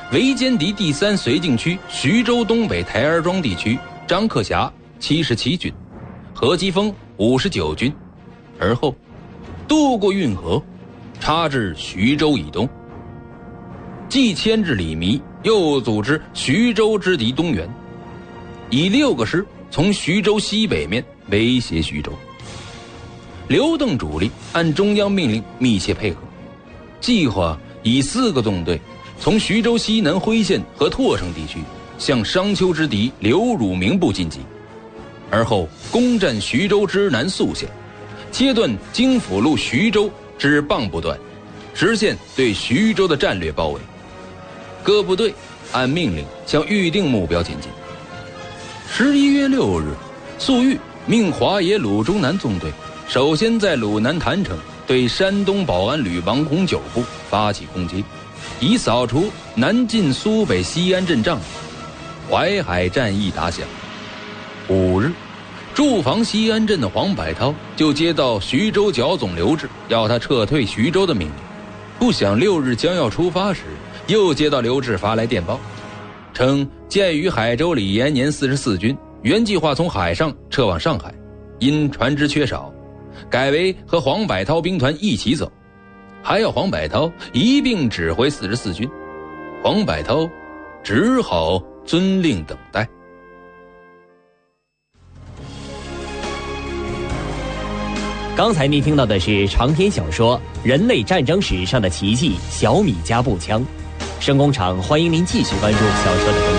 围歼敌第3绥靖区徐州东北台儿庄地区张克侠77军，何基峰59军，而后渡过运河，插至徐州以东，既牵制李弥，又组织徐州之敌东援，以6个师从徐州西北面威胁徐州。刘邓主力按中央命令密切配合，计划以4个纵队从徐州西南辉县和拓城地区向商丘之敌刘汝明部进击，而后攻占徐州之南宿县，切断京府路徐州之蚌埠段，实现对徐州的战略包围。各部队按命令向预定目标前进。11月6日，粟裕命华野鲁中南纵队首先在鲁南坛城对山东保安旅王洪9部发起攻击，以扫除南进苏北西安镇障碍。淮海战役打响。5日，驻防西安镇的黄百韬就接到徐州剿总刘志要他撤退徐州的命令，不想6日将要出发时，又接到刘志发来电报，称鉴于海州李延年44军原计划从海上撤往上海，因船只缺少，改为和黄百韬兵团一起走，还要黄百韬一并指挥44军。黄百韬只好遵令等待。 刚才您听到的是长篇小说《人类战争史上的奇迹：小米加步枪》。声工厂欢迎您继续关注小说的更新。